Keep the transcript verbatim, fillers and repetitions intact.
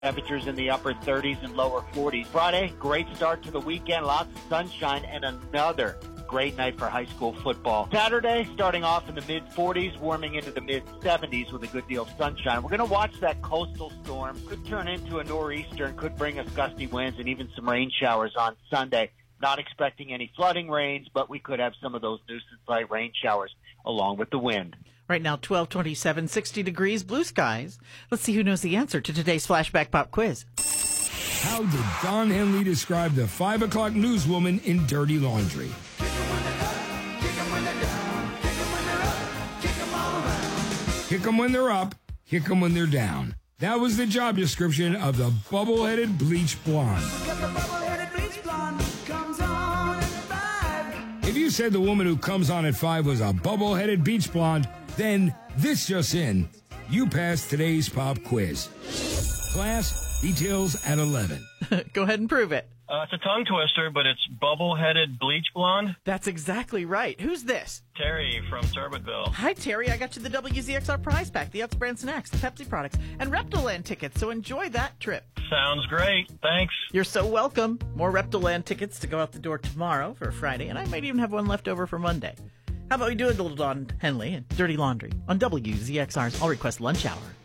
Temperatures in the upper thirties and lower forties. Friday, great start to the weekend. Lots of sunshine and another great night for high school football. Saturday, starting off in the mid forties, warming into the mid seventies with a good deal of sunshine. We're going to watch that coastal storm. Could turn into a nor'easter and could bring us gusty winds and even some rain showers on Sunday. Not expecting any flooding rains, but we could have some of those nuisance-like rain showers along with the wind. Right now, twelve twenty-seven, sixty degrees, blue skies. Let's see who knows the answer to today's Flashback Pop quiz. How did Don Henley describe the five o'clock newswoman in Dirty Laundry? Kick 'em when they're up, kick 'em when they're down. That was the job description of the bubble-headed bleach blonde. If you said the woman who comes on at five was a bubble-headed beach blonde, then this just in, you passed today's pop quiz. Class, details at eleven. Go ahead and prove it. Uh, it's a tongue twister, but it's bubble-headed bleach blonde. That's exactly right. Who's this? Terry from Turbotville. Hi, Terry. I got you the W Z X R prize pack, the Utz brand snacks, the Pepsi products, and Reptiland tickets, so enjoy that trip. Sounds great. Thanks. You're so welcome. More Reptiland tickets to go out the door tomorrow for Friday, and I might even have one left over for Monday. How about we do a little Don Henley and Dirty Laundry on W Z X R's All Request Lunch Hour.